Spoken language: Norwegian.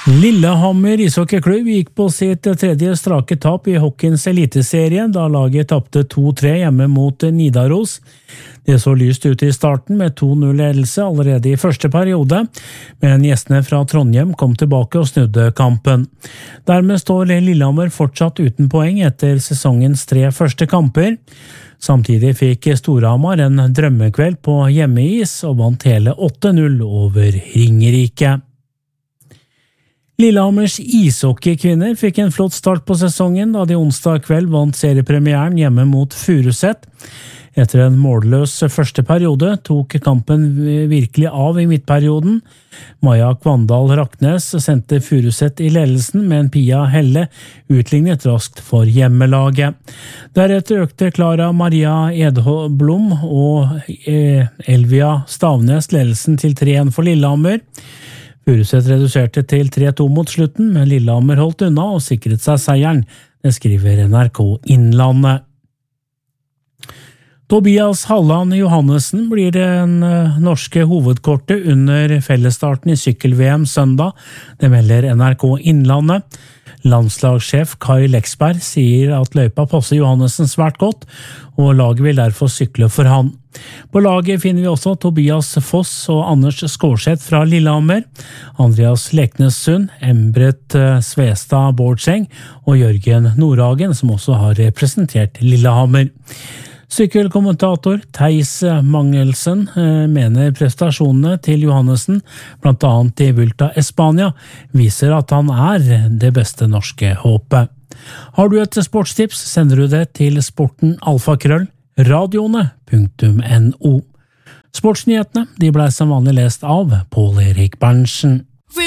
Lillehammer ishockeyklubb gikk på sitt tredje strake tap i hockeyens eliteserie, da laget tapte 2-3 hjemme mot Nidaros. Det så lyst ut i starten med 2-0-ledelse allerede i første periode, men gjestene fra Trondheim kom tilbake og snudde kampen. Dermed står Lillehammer fortsatt uten poeng etter sesongens 3 første kamper. Samtidig fikk Storhamar en drømmekveld på hjemmeis og vant hele 8-0 over Ringerike. Lillehammers ishockeykvinner fikk en flott start på sesongen da de onsdag kveld vant seriepremieren hjemme mot Furuset. Etter en målløs første periode tok kampen virkelig av i midtperioden. Maja Kvandal Raknes sendte Furuset i ledelsen, men Pia Helle utlignet raskt for hjemmelaget. Deretter økte Clara Maria Edholm og Elvia Stavnes ledelsen til 3-1 for Lillehammer. Furuset reduserte til 3-2 mot slutten, men Lillehammer holdt unna og sikret seg seieren, det skriver NRK Innlandet. Tobias Halland Johannessen blir den norske hovedkortet under fellesstarten i sykkel-VM søndag, det melder NRK Innlandet. Landslagssjef Kai Leksberg sier at løypa passer Johannessen svært godt, og laget vil derfor sykle for han. På laget finner vi også Tobias Foss og Anders Skårseth fra Lillehammer, Andreas Leknessund, Embret Svestad Bårdseng og Jørgen Nordhagen, som også har representert Lillehammer. Sykkelkommentator Theis Mangelsen mener prestasjonene til Johannessen, blant annet i Vuelta Espania, viser at han er det beste norske håpet. Har du et sportstips, sender du det til sporten@radioene.no. Sportsnyhetene de ble som vanlig lest av Pål Erik Berntsen.